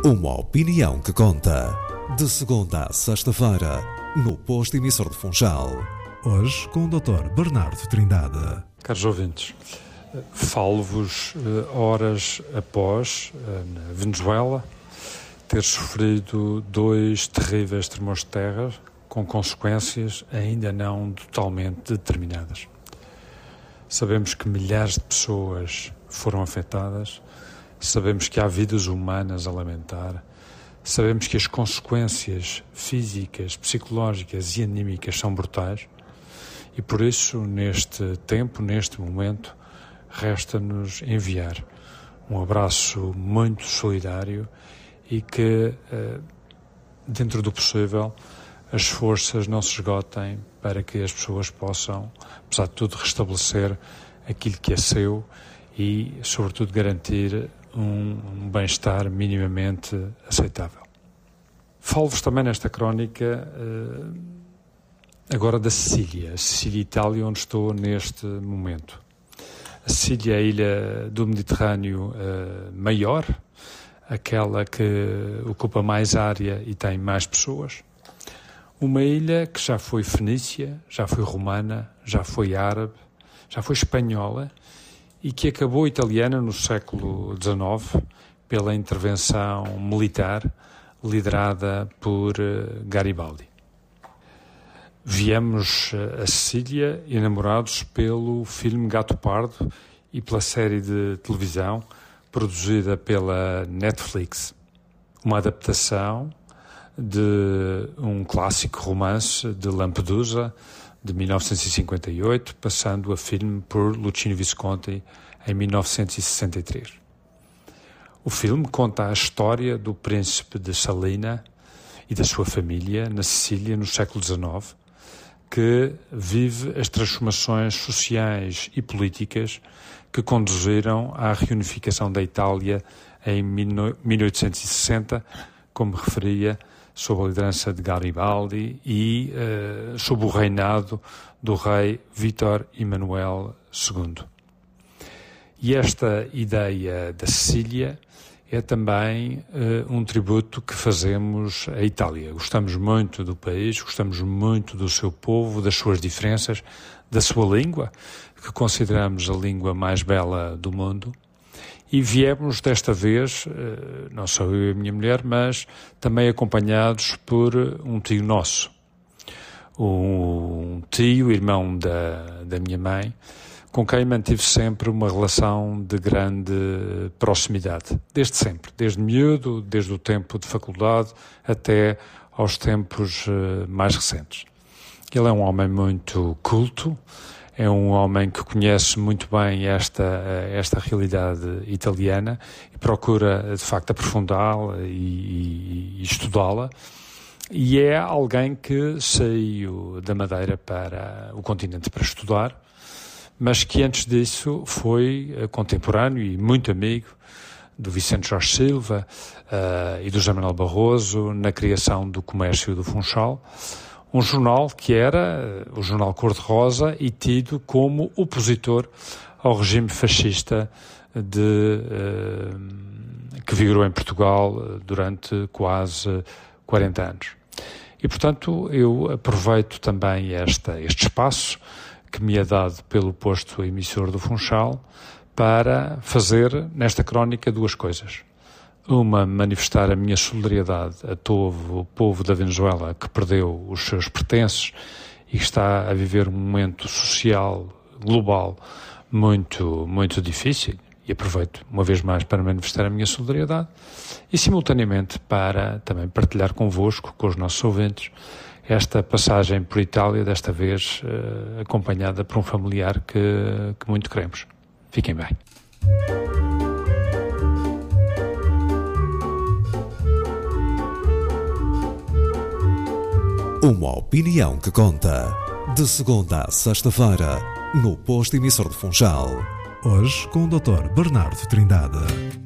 Uma opinião que conta. De segunda a sexta-feira, no posto emissor de Funchal. Hoje com o Dr. Bernardo Trindade. Caros ouvintes, falo-vos horas após, na Venezuela, ter sofrido 2 terríveis tremores de terra com consequências ainda não totalmente determinadas. Sabemos que milhares de pessoas foram afetadas, sabemos que há vidas humanas a lamentar, sabemos que as consequências físicas, psicológicas e anímicas são brutais e por isso, neste tempo, neste momento, resta-nos enviar um abraço muito solidário e que, dentro do possível, as forças não se esgotem para que as pessoas possam, apesar de tudo, restabelecer aquilo que é seu e, sobretudo, garantir um bem-estar minimamente aceitável. Falo-vos também nesta crónica agora da Sicília, Itália, onde estou neste momento. A Sicília é a ilha do Mediterrâneo maior, aquela que ocupa mais área e tem mais pessoas. Uma ilha que já foi fenícia, já foi romana, já foi árabe, já foi espanhola e que acabou italiana no século XIX pela intervenção militar liderada por Garibaldi. Viemos a Sicília enamorados pelo filme Gato Pardo e pela série de televisão produzida pela Netflix, uma adaptação de um clássico romance de Lampedusa, de 1958, passando a filme por Luchino Visconti em 1963. O filme conta a história do príncipe de Salina e da sua família na Sicília no século XIX, que vive as transformações sociais e políticas que conduziram à reunificação da Itália em 1860, como referia, sob a liderança de Garibaldi e sob o reinado do rei Vítor Emanuel II. E esta ideia da Sicília é também um tributo que fazemos à Itália. Gostamos muito do país, gostamos muito do seu povo, das suas diferenças, da sua língua, que consideramos a língua mais bela do mundo. E viemos desta vez, não só eu e a minha mulher, mas também acompanhados por um tio nosso. Um tio, irmão da minha mãe, com quem mantive sempre uma relação de grande proximidade. Desde sempre, desde miúdo, desde o tempo de faculdade até aos tempos mais recentes. Ele é um homem muito culto, é um homem que conhece muito bem esta realidade italiana e procura, de facto, aprofundá-la e estudá-la. E é alguém que saiu da Madeira para o continente para estudar, mas que antes disso foi contemporâneo e muito amigo do Vicente Jorge Silva e do José Manuel Barroso na criação do Comércio do Funchal, um jornal que era o jornal cor-de-rosa e tido como opositor ao regime fascista que vigorou em Portugal durante quase 40 anos. E, portanto, eu aproveito também este espaço que me é dado pelo posto emissor do Funchal para fazer nesta crónica 2 coisas. Uma, manifestar a minha solidariedade a todo o povo da Venezuela que perdeu os seus pertences e que está a viver um momento social global muito, muito difícil. E aproveito uma vez mais para manifestar a minha solidariedade e, simultaneamente, para também partilhar convosco, com os nossos ouvintes, esta passagem por Itália, desta vez acompanhada por um familiar que muito queremos. Fiquem bem. Uma opinião que conta. De segunda a sexta-feira, no posto emissor de Funchal. Hoje com o Dr. Bernardo Trindade.